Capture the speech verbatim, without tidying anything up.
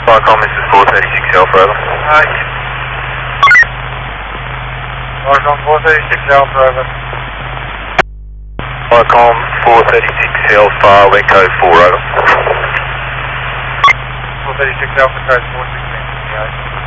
Viacom, this is four thirty-six Alpha, over. Hi. Viacom four thirty-six Alpha, over. Viacom four thirty-six Alpha, wind code four, over. four thirty-six Alpha, code four sixteen.